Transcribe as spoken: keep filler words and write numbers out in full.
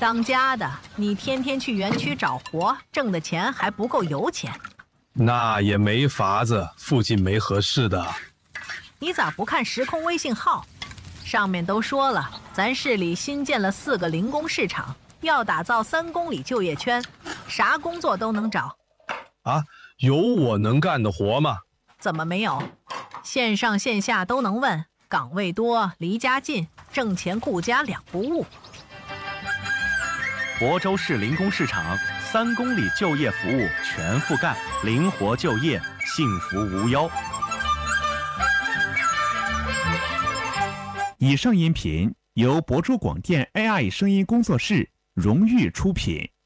当家的，你天天去园区找活，挣的钱还不够油钱。 那也没法子，附近没合适的。 你咋不看时空微信号？上面都说了，咱市里新建了四个零工市场，要打造三公里就业圈，啥工作都能找。 啊，有我能干的活吗？ 怎么没有？线上线下都能问，岗位多，离家近，挣钱顾家两不误。 亳州市零工市场三公里就业服务全覆盖，灵活就业，幸福无忧。 以上音频由亳州广电 A I 声音工作室荣誉出品。